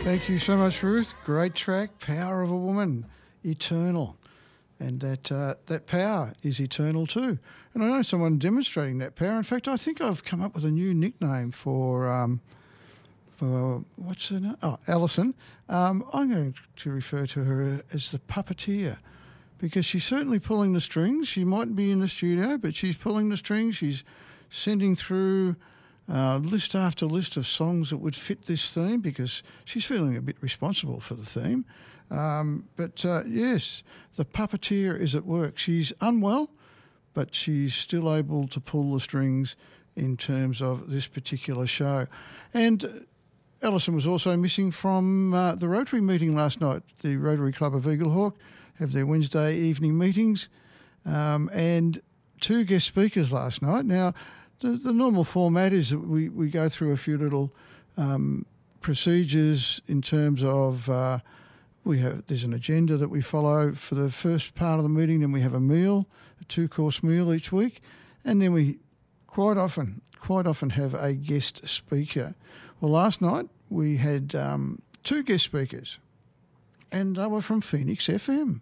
Thank you so much, Ruth. Great track, Power of a Woman, Eternal. And that power is eternal too. And I know someone demonstrating that power. In fact, I think I've come up with a new nickname for what's her name? Oh, Alison. I'm going to refer to her as the puppeteer, because she's certainly pulling the strings. She might be in the studio, but she's pulling the strings. She's sending through list after list of songs that would fit this theme, because she's feeling a bit responsible for the theme. Yes, the puppeteer is at work. She's unwell, but she's still able to pull the strings in terms of this particular show. And Alison was also missing from the Rotary meeting last night. The Rotary Club of Eaglehawk have their Wednesday evening meetings, and 2 guest speakers last night. Now, the normal format is that we go through a few little procedures in terms of there's an agenda that we follow for the first part of the meeting, then we have a meal, a 2-course meal each week, and then we quite often have a guest speaker. Well, last night we had 2 guest speakers, and they were from Phoenix FM.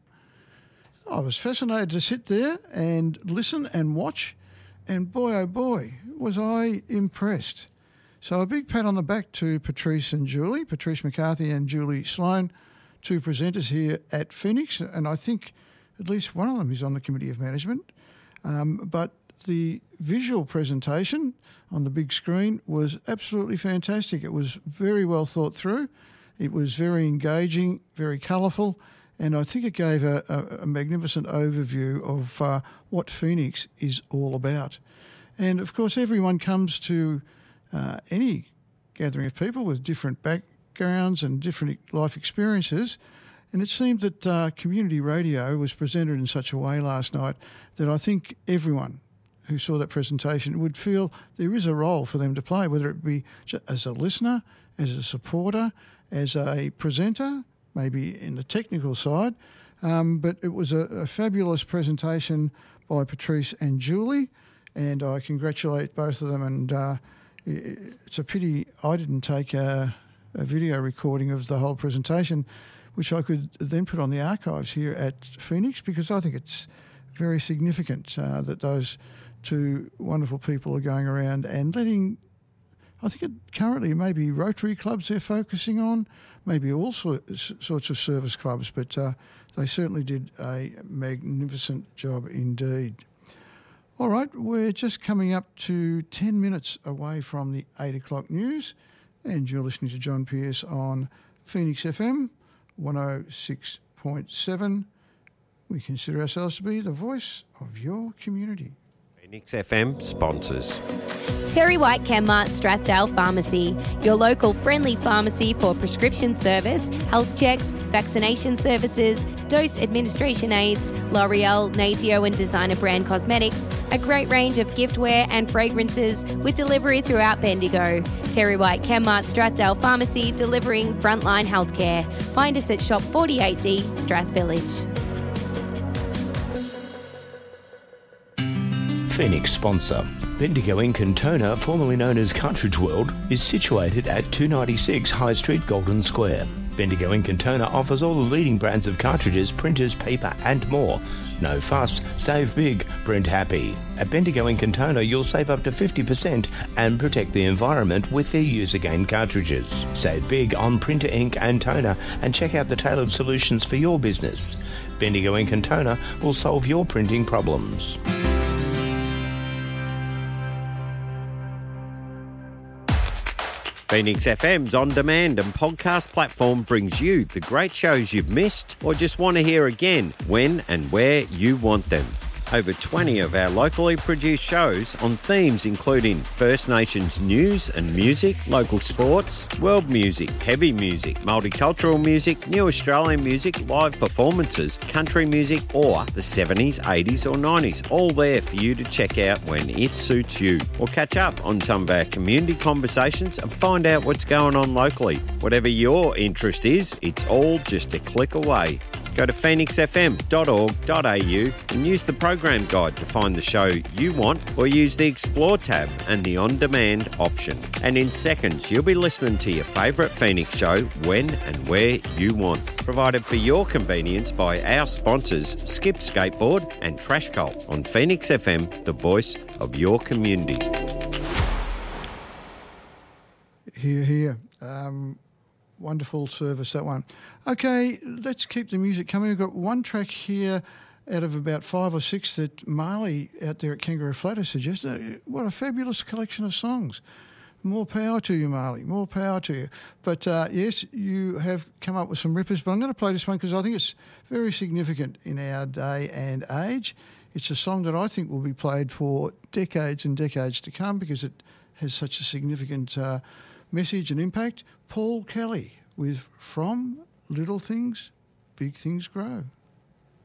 I was fascinated to sit there and listen and watch, and boy, oh boy, was I impressed. So a big pat on the back to Patrice McCarthy and Julie Sloan, 2 presenters here at Phoenix, and I think at least one of them is on the Committee of Management. But the visual presentation on the big screen was absolutely fantastic. It was very well thought through. It was very engaging, very colourful, and I think it gave a magnificent overview of what Phoenix is all about. And, of course, everyone comes to any gathering of people with different backgrounds and different life experiences, and it seemed that community radio was presented in such a way last night that I think everyone who saw that presentation would feel there is a role for them to play, whether it be as a listener, as a supporter, as a presenter, maybe in the technical side. But it was a fabulous presentation by Patrice and Julie, and I congratulate both of them. And it's a pity I didn't take a video recording of the whole presentation, which I could then put on the archives here at Phoenix, because I think it's very significant that those 2 wonderful people are going around and letting, I think currently maybe Rotary clubs they're focusing on, maybe all sorts of service clubs, but they certainly did a magnificent job indeed. All right, we're just coming up to 10 minutes away from the 8 o'clock news, and you're listening to John Pierce on Phoenix FM 106.7. We consider ourselves to be the voice of your community. Phoenix FM sponsors. Terry White Chemmart Strathdale Pharmacy, your local friendly pharmacy for prescription service, health checks, vaccination services, dose administration aids, L'Oreal, Natio and designer brand cosmetics, a great range of giftware and fragrances with delivery throughout Bendigo. Terry White Chemmart Strathdale Pharmacy, delivering frontline healthcare. Find us at Shop 48D, Strath Village. Phoenix sponsor. Bendigo in Cantona, formerly known as Cartridge World, is situated at 296 High Street, Golden Square. Bendigo in Cantona offers all the leading brands of cartridges, printers, paper and more. No fuss, save big, print happy. At Bendigo in Cantona, you'll save up to 50% and protect the environment with their use-again cartridges. Save big on printer ink and toner and check out the tailored solutions for your business. Bendigo in Cantona will solve your printing problems. Phoenix FM's on-demand and podcast platform brings you the great shows you've missed or just want to hear again when and where you want them. Over 20 of our locally produced shows on themes including First Nations news and music, local sports, world music, heavy music, multicultural music, new Australian music, live performances, country music or the 70s, 80s or 90s, all there for you to check out when it suits you. Or catch up on some of our community conversations and find out what's going on locally. Whatever your interest is, it's all just a click away. Go to phoenixfm.org.au and use the program guide to find the show you want, or use the Explore tab and the On Demand option. And in seconds, you'll be listening to your favourite Phoenix show when and where you want. Provided for your convenience by our sponsors, Skip Skateboard and Trash Cult on Phoenix FM, the voice of your community. Here. Wonderful service, that one. Okay, let's keep the music coming. We've got one track here out of about 5 or 6 that Marley out there at Kangaroo Flat has suggested. What a fabulous collection of songs. More power to you, Marley. More power to you. But yes, you have come up with some rippers, but I'm going to play this one because I think it's very significant in our day and age. It's a song that I think will be played for decades and decades to come because it has such a significant message and impact. Paul Kelly with From Little Things, Big Things Grow.